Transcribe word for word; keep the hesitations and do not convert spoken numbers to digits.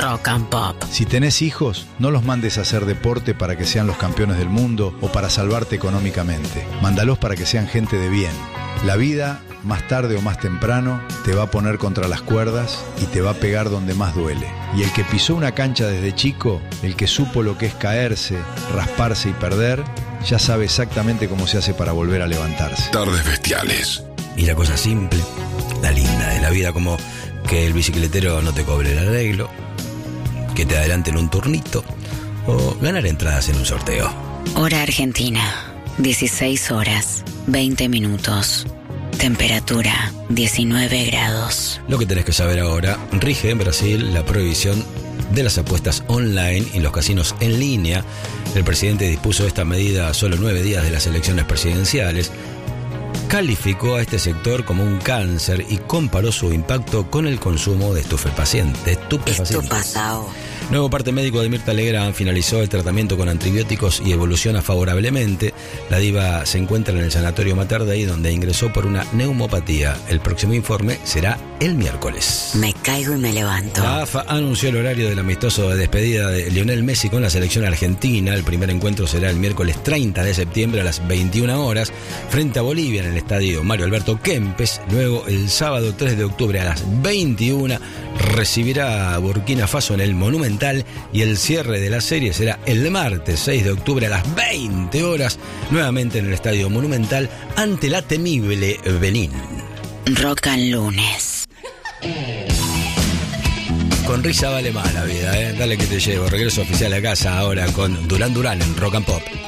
Rock and Pop. Si tenés hijos, no los mandes a hacer deporte para que sean los campeones del mundo o para salvarte económicamente. Mándalos para que sean gente de bien. La vida, más tarde o más temprano, te va a poner contra las cuerdas y te va a pegar donde más duele. Y el que pisó una cancha desde chico, el que supo lo que es caerse, rasparse y perder, ya sabe exactamente cómo se hace para volver a levantarse. Tardes bestiales. Y la cosa simple, la linda de la vida, como que el bicicletero no te cobre el arreglo, que te adelanten un turnito o ganar entradas en un sorteo. Hora Argentina, dieciséis horas, veinte minutos. Temperatura, diecinueve grados. Lo que tenés que saber ahora, rige en Brasil la prohibición de las apuestas online y los casinos en línea. El presidente dispuso esta medida a solo nueve días de las elecciones presidenciales. Calificó a este sector como un cáncer y comparó su impacto con el consumo de estupefacientes. Estupefacao. Nuevo parte médico de Mirta Legrand finalizó el tratamiento con antibióticos y evoluciona favorablemente. La diva se encuentra en el sanatorio Mater Dei, donde ingresó por una neumopatía. El próximo informe será el miércoles. Me caigo y me levanto. La A F A anunció el horario del amistoso de despedida de Lionel Messi con la selección argentina. El primer encuentro será el miércoles treinta de septiembre a las veintiuna horas frente a Bolivia en el estadio Mario Alberto Kempes. Luego, el sábado tres de octubre a las veintiuna recibirá a Burkina Faso en el Monumental, y el cierre de la serie será el martes seis de octubre a las veinte horas, nuevamente en el estadio Monumental ante la temible Benín. Rock and Lunes. Con risa vale más la vida, ¿eh? Dale que te llevo. Regreso oficial a casa ahora con Durán Durán en Rock and Pop.